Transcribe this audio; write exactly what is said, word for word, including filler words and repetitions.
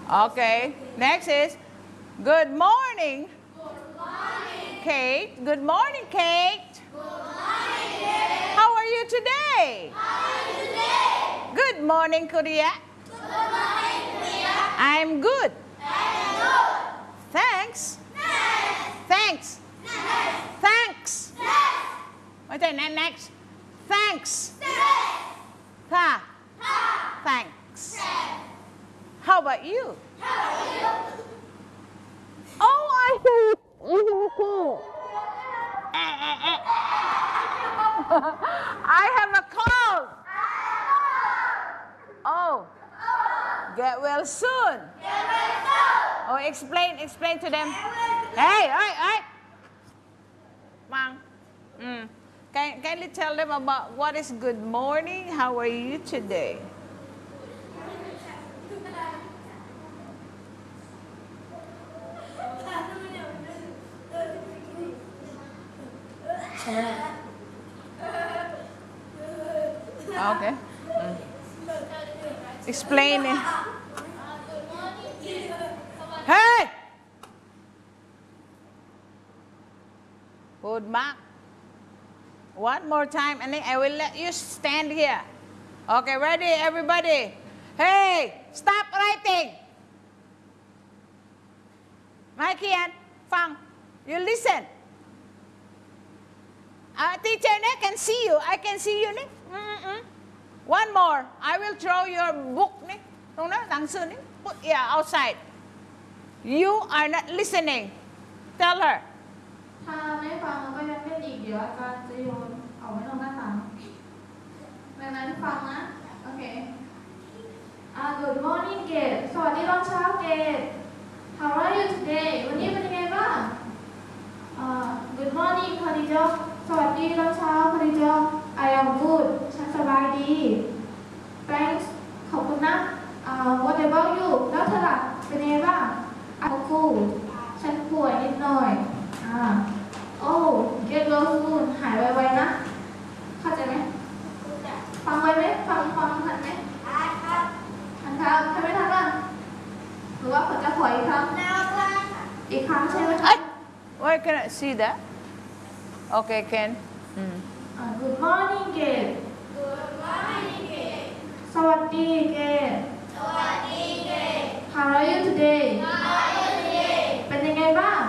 Okay. Next is good morning. Good morning. Kate. Good morning, Kate. Good morning, Kate. How are you today? How are you today? Good morning, Korea. Good morning, Korea. I'm good. I'm good. Thanks. Next. Thanks. Next. Thanks. Next. What's that? Next. Thanks. Next. Tha. Ha. Thanks. Next. How about you? How are you? Oh, I see. I have a cold. Oh, get well soon. Get well soon. Oh, explain, explain to them. Hey, hey, hey. Mang. Mm. Can, can you tell them about what is good morning? How are you today? Okay. Mm. Explain it. Hey! Good mark. One more time and then I will let you stand here. Okay, ready everybody? Hey, stop writing. Mai Kian, Fang, you listen. Uh, teacher ne can see you. I can see you ne. Mm-mm. One more. I will throw your book ne. Don't know, đằng xưa ne. Put yeah outside. You are not listening. Tell her. ถ้าไม่ฟังแล้วก็ยังไม่ดีเดี๋ยวอาจารย์จะโยนออกไว้ตรงหน้าต่างดังนั้นฟังนะโอเคอ่า Good morning Kate สวัสดีตอนเช้า Kate How are you today วันนี้เป็นยังไงบ้างอ่า Good morning คาริจอสวัสดีตอนเช้าคาริจอ I am good ฉันสบายดี Thanks ขอบคุณนะอ่า What about you แล้วเธอล่ะเป็นยังไงบ้าง I'm cool ฉันป่วยนิดหน่อยอ่า Oh get well soon หายไวๆนะเข้าใจไหมฟังไว้ไหมฟังฟังทันไหมทันครับทันไม่ทันบ้างหรือว่าเขาจะขออีกครั้งอีกครั้งใช่ไหมคะ Why can I see that? Okay, Ken. Mm. Uh, Good morning Kate Good morning, Kate. สวัสดี Kate สวัสดี Kate. How are you today How are you today? เป็นยังไงบ้าง